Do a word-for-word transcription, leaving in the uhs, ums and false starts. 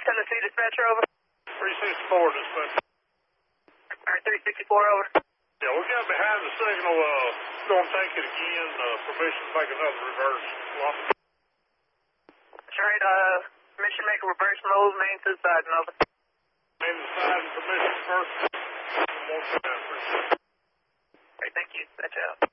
Tennessee dispatcher, over. three sixty-four dispatcher. Alright, three sixty-four, over. Yeah, we got behind the signal. Uh, going to take it again. Uh, permission to make another reverse. Alright, uh, permission to make a reverse move, main to the side, and over. Main to the side and permission first. One time, appreciate it. Alright, thank you. Dispatch out.